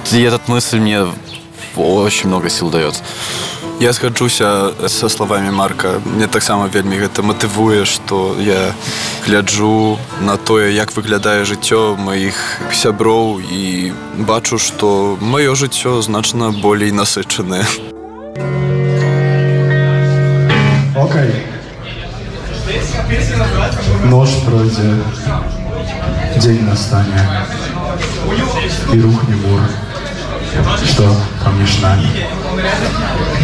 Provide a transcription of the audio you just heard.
И эта мысль мне очень много сил дает. Я згаджуся са словамі Марка. Мне таксама вельмі гэта матывуе, што я гляджу на тое, як выглядае жыццё маіх сяброў і бачу, што маё жыццё значна болей насычанае. Окей. Ночь пройдзе, дзень настане, і рухне мур, што паміж намі.